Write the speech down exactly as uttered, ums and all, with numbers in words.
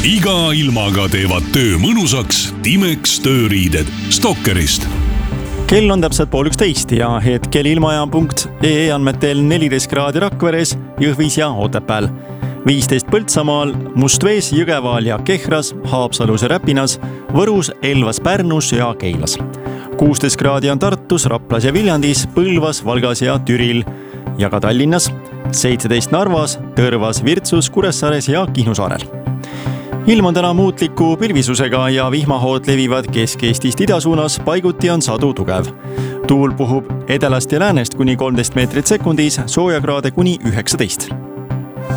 iga ilmaga teevad töö mõnusaks Timex tööriided Stalkerist. Kell on täpselt pool üksteist ja hetkel ilmaja punkt ee andmetel neliteist kraadi Rakveres, Jõhvis ja Otepääl. viisteist Põltsamaal, Mustvees, Jõgevaal ja Kehras, Haapsalus ja Räpinas, Võrus, Elvas, Pärnus ja Keilas. kuusteist kraadi on Tartus, Raplas ja Viljandis, Põlvas, Valgas ja Türil ja ka Tallinnas, seitseteist Narvas, Tõrvas, Virtsus, Kuressaares ja Kihnu saarel. Ilm on täna muutliku pilvisusega ja vihmahood levivad Kesk-Eestist idasuunas, paiguti on sadu tugev. Tuul puhub edelast ja läänest kuni kolmteist meetrit sekundis, soojakraade kuni üheksateist.